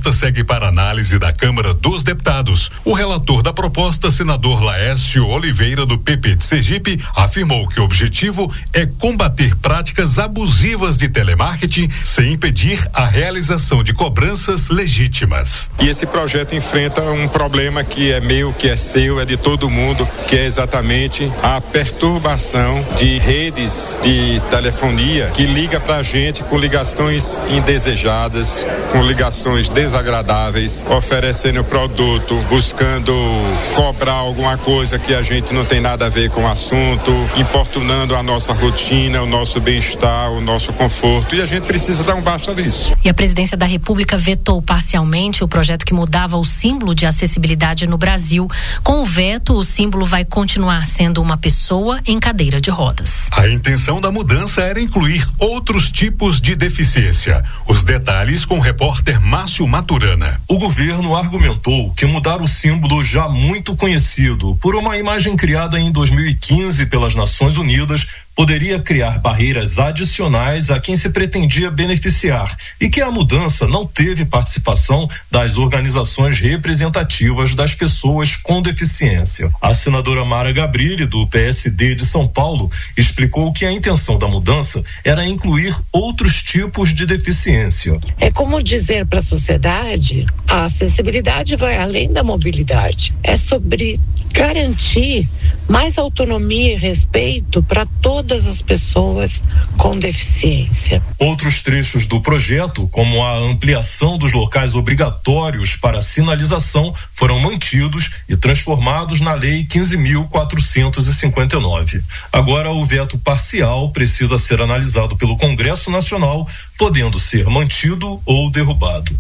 proposta segue para análise da Câmara dos Deputados. O relator da proposta, senador Laércio Oliveira, do PP de Sergipe, afirmou que o objetivo é combater práticas abusivas de telemarketing sem impedir a realização de cobranças legítimas. E esse projeto enfrenta um problema que é meu, que é seu, é de todo mundo, que é exatamente a perturbação de redes de telefonia que liga pra gente com ligações indesejadas, com ligações desagradáveis, oferecendo produto, buscando cobrar alguma coisa que a gente não tem nada a ver com o assunto, importunando a nossa rotina, o nosso bem-estar, o nosso conforto, e a gente precisa dar um basta nisso. E a Presidência da República vetou parcialmente o projeto que mudava o símbolo de acessibilidade no Brasil. Com o veto, o símbolo vai continuar sendo uma pessoa em cadeira de rodas. A intenção da mudança era incluir outros tipos de deficiência. Os detalhes com o repórter Márcio Maturana. O governo argumentou que mudar o símbolo já muito conhecido por uma imagem criada em 2015 pelas Nações Unidas poderia criar barreiras adicionais a quem se pretendia beneficiar e que a mudança não teve participação das organizações representativas das pessoas com deficiência. A senadora Mara Gabrilli, do PSD de São Paulo, explicou que a intenção da mudança era incluir outros tipos de deficiência. É como dizer para a sociedade, a acessibilidade vai além da mobilidade. É sobre garantir mais autonomia e respeito para todas as pessoas com deficiência. Outros trechos do projeto, como a ampliação dos locais obrigatórios para sinalização, foram mantidos e transformados na Lei 15.459. Agora, o veto parcial precisa ser analisado pelo Congresso Nacional, podendo ser mantido ou derrubado.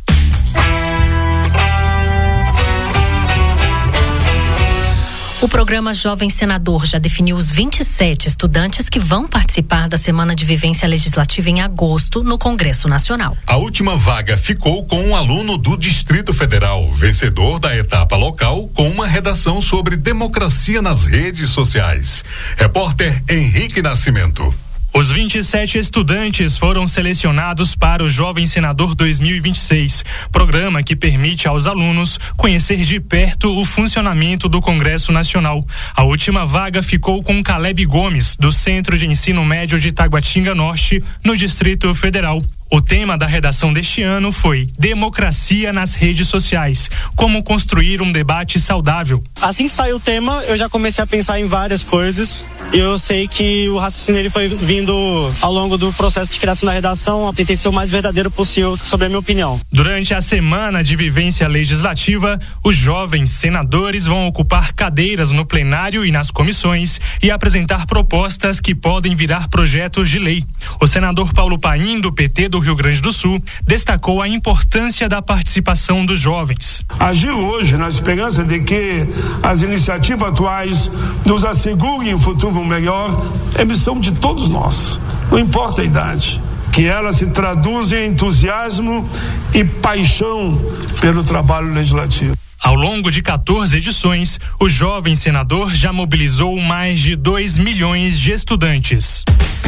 O programa Jovem Senador já definiu os 27 estudantes que vão participar da Semana de Vivência Legislativa em agosto no Congresso Nacional. A última vaga ficou com um aluno do Distrito Federal, vencedor da etapa local, com uma redação sobre democracia nas redes sociais. Repórter Henrique Nascimento. Os 27 estudantes foram selecionados para o Jovem Senador 2026, programa que permite aos alunos conhecer de perto o funcionamento do Congresso Nacional. A última vaga ficou com Caleb Gomes, do Centro de Ensino Médio de Taguatinga Norte, no Distrito Federal. O tema da redação deste ano foi Democracia nas redes sociais, como construir um debate saudável. Assim que saiu o tema, eu já comecei a pensar em várias coisas. Eu sei que o raciocínio ele foi vindo ao longo do processo de criação da redação. Eu tentei ser o mais verdadeiro possível sobre a minha opinião. Durante a Semana de Vivência Legislativa, os jovens senadores vão ocupar cadeiras no plenário e nas comissões e apresentar propostas que podem virar projetos de lei. O senador Paulo Paim, do PT do Rio Grande do Sul, destacou a importância da participação dos jovens. Agir hoje na esperança de que as iniciativas atuais nos assegurem um futuro melhor é missão de todos nós, não importa a idade. Que ela se traduza em entusiasmo e paixão pelo trabalho legislativo. Ao longo de 14 edições, o Jovem Senador já mobilizou mais de 2 milhões de estudantes.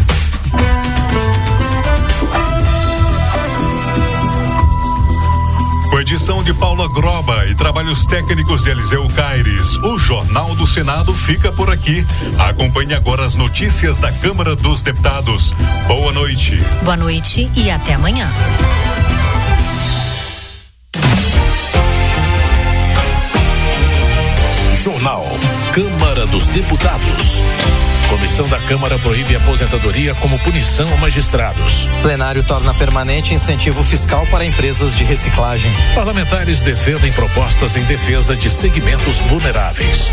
Com edição de Paula Groba e trabalhos técnicos de Eliseu Caires, o Jornal do Senado fica por aqui. Acompanhe agora as notícias da Câmara dos Deputados. Boa noite. Boa noite e até amanhã. Jornal Câmara dos Deputados. Comissão da Câmara proíbe aposentadoria como punição a magistrados. Plenário torna permanente incentivo fiscal para empresas de reciclagem. Parlamentares defendem propostas em defesa de segmentos vulneráveis.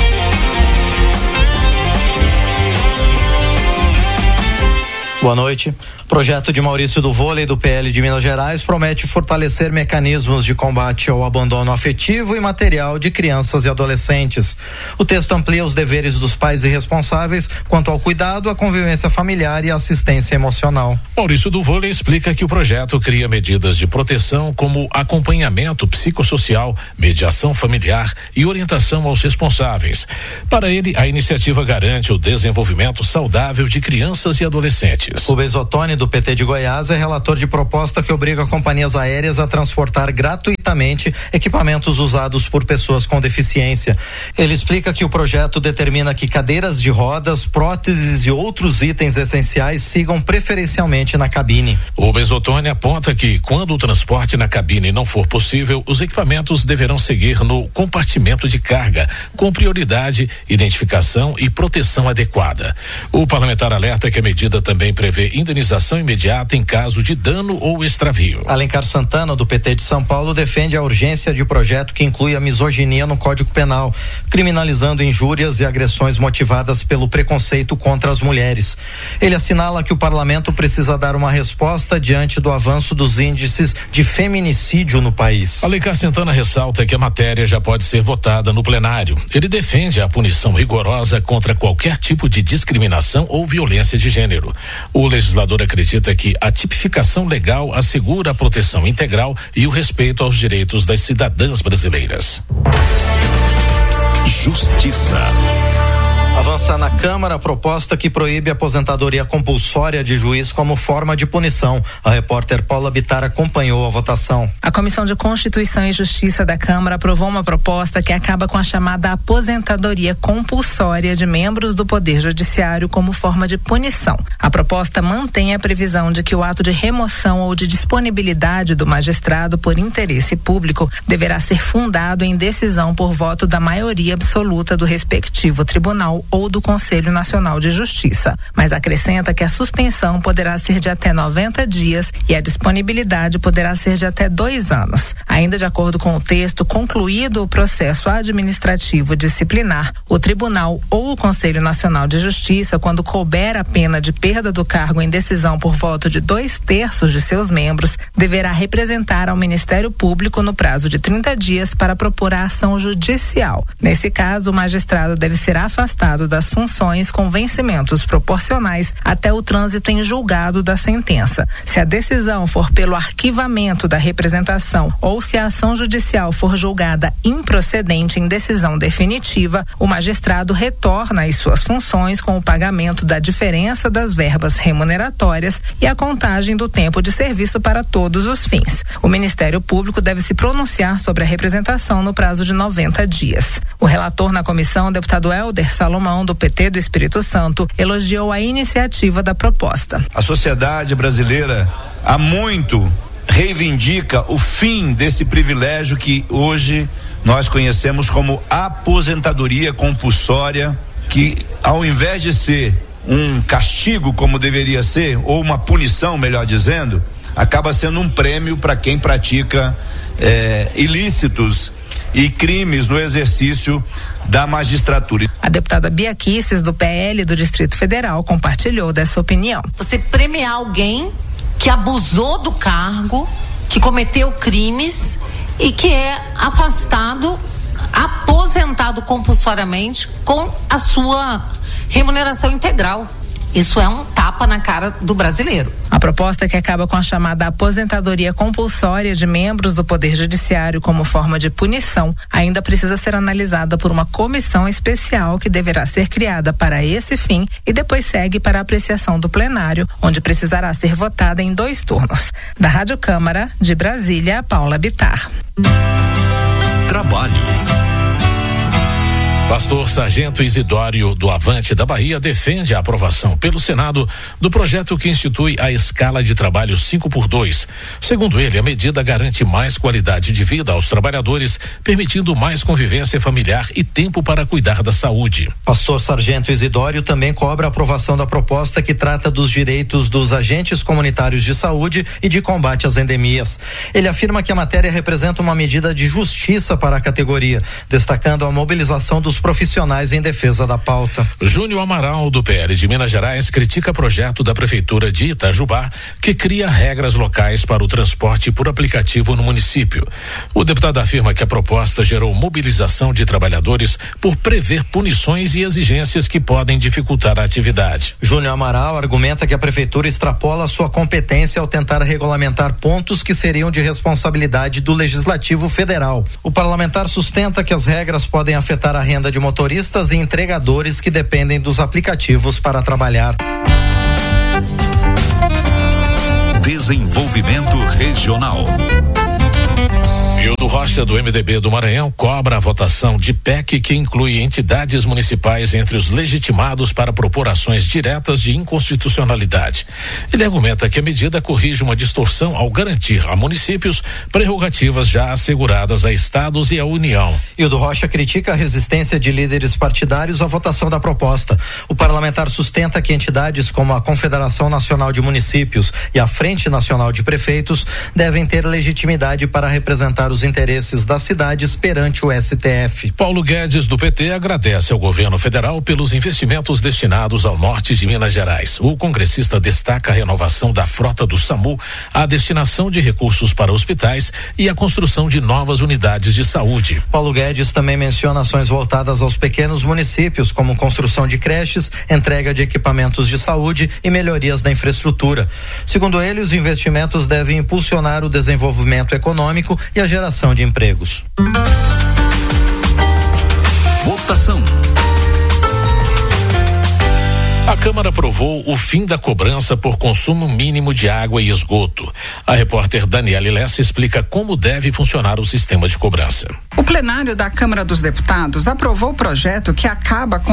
Boa noite. Projeto de Maurício do Vôlei do PL de Minas Gerais promete fortalecer mecanismos de combate ao abandono afetivo e material de crianças e adolescentes. O texto amplia os deveres dos pais e responsáveis quanto ao cuidado, a convivência familiar e a assistência emocional. Maurício do Vôlei explica que o projeto cria medidas de proteção como acompanhamento psicossocial, mediação familiar e orientação aos responsáveis. Para ele, a iniciativa garante o desenvolvimento saudável de crianças e adolescentes. O Bezotone, do PT de Goiás, é relator de proposta que obriga companhias aéreas a transportar gratuitamente gratuitamente equipamentos usados por pessoas com deficiência. Ele explica que o projeto determina que cadeiras de rodas, próteses e outros itens essenciais sigam preferencialmente na cabine. O Mesottone aponta que, quando o transporte na cabine não for possível, os equipamentos deverão seguir no compartimento de carga, com prioridade, identificação e proteção adequada. O parlamentar alerta que a medida também prevê indenização imediata em caso de dano ou extravio. Alencar Santana, do PT de São Paulo, defende a urgência de projeto que inclui a misoginia no Código Penal, criminalizando injúrias e agressões motivadas pelo preconceito contra as mulheres. Ele assinala que o parlamento precisa dar uma resposta diante do avanço dos índices de feminicídio no país. Alencar Santana ressalta que a matéria já pode ser votada no plenário. Ele defende a punição rigorosa contra qualquer tipo de discriminação ou violência de gênero. O legislador acredita que a tipificação legal assegura a proteção integral e o respeito aos direitos das cidadãs brasileiras. Justiça. Avança na Câmara a proposta que proíbe a aposentadoria compulsória de juiz como forma de punição. A repórter Paula Bittar acompanhou a votação. A Comissão de Constituição e Justiça da Câmara aprovou uma proposta que acaba com a chamada aposentadoria compulsória de membros do Poder Judiciário como forma de punição. A proposta mantém a previsão de que o ato de remoção ou de disponibilidade do magistrado por interesse público deverá ser fundado em decisão por voto da maioria absoluta do respectivo tribunal ou do Conselho Nacional de Justiça, mas acrescenta que a suspensão poderá ser de até 90 dias e a disponibilidade poderá ser de até 2 anos. Ainda de acordo com o texto, concluído o processo administrativo disciplinar, o Tribunal ou o Conselho Nacional de Justiça, quando couber a pena de perda do cargo em decisão por voto de 2/3 de seus membros, deverá representar ao Ministério Público no prazo de 30 dias para propor a ação judicial. Nesse caso, o magistrado deve ser afastado das funções com vencimentos proporcionais até o trânsito em julgado da sentença. Se a decisão for pelo arquivamento da representação ou se a ação judicial for julgada improcedente em decisão definitiva, o magistrado retorna às suas funções com o pagamento da diferença das verbas remuneratórias e a contagem do tempo de serviço para todos os fins. O Ministério Público deve se pronunciar sobre a representação no prazo de 90 dias. O relator na comissão, deputado Helder Salomão, do PT do Espírito Santo, elogiou a iniciativa da proposta. A sociedade brasileira há muito reivindica o fim desse privilégio que hoje nós conhecemos como aposentadoria compulsória, que ao invés de ser um castigo como deveria ser, ou uma punição, melhor dizendo, acaba sendo um prêmio para quem pratica ilícitos e crimes no exercício da magistratura. A deputada Bia Kicis, do PL do Distrito Federal, compartilhou dessa opinião. Você premiar alguém que abusou do cargo, que cometeu crimes e que é afastado, aposentado compulsoriamente com a sua remuneração integral. Isso é um tapa na cara do brasileiro. A proposta que acaba com a chamada aposentadoria compulsória de membros do Poder Judiciário como forma de punição ainda precisa ser analisada por uma comissão especial que deverá ser criada para esse fim e depois segue para a apreciação do plenário, onde precisará ser votada em 2 turnos. Da Rádio Câmara, de Brasília, Paula Bittar. Trabalho. Pastor Sargento Isidório do Avante da Bahia defende a aprovação pelo Senado do projeto que institui a escala de trabalho 5x2. Segundo ele, a medida garante mais qualidade de vida aos trabalhadores, permitindo mais convivência familiar e tempo para cuidar da saúde. Pastor Sargento Isidório também cobra a aprovação da proposta que trata dos direitos dos agentes comunitários de saúde e de combate às endemias. Ele afirma que a matéria representa uma medida de justiça para a categoria, destacando a mobilização dos profissionais em defesa da pauta. Júnior Amaral, do PL de Minas Gerais, critica projeto da Prefeitura de Itajubá que cria regras locais para o transporte por aplicativo no município. O deputado afirma que a proposta gerou mobilização de trabalhadores por prever punições e exigências que podem dificultar a atividade. Júnior Amaral argumenta que a Prefeitura extrapola sua competência ao tentar regulamentar pontos que seriam de responsabilidade do Legislativo Federal. O parlamentar sustenta que as regras podem afetar a renda de motoristas e entregadores que dependem dos aplicativos para trabalhar. Desenvolvimento regional. E o Rocha, do MDB do Maranhão, cobra a votação de PEC que inclui entidades municipais entre os legitimados para propor ações diretas de inconstitucionalidade. Ele argumenta que a medida corrige uma distorção ao garantir a municípios prerrogativas já asseguradas a estados e à União. E o do Rocha critica a resistência de líderes partidários à votação da proposta. O parlamentar sustenta que entidades como a Confederação Nacional de Municípios e a Frente Nacional de Prefeitos devem ter legitimidade para representar os interesses das cidades perante o STF. Paulo Guedes, do PT, agradece ao governo federal pelos investimentos destinados ao norte de Minas Gerais. O congressista destaca a renovação da frota do SAMU, a destinação de recursos para hospitais e a construção de novas unidades de saúde. Paulo Guedes também menciona ações voltadas aos pequenos municípios, como construção de creches, entrega de equipamentos de saúde e melhorias da infraestrutura. Segundo ele, os investimentos devem impulsionar o desenvolvimento econômico e a geração de empregos. Votação. A Câmara aprovou o fim da cobrança por consumo mínimo de água e esgoto. A repórter Daniela Lessa explica como deve funcionar o sistema de cobrança. O plenário da Câmara dos Deputados aprovou o projeto que acaba com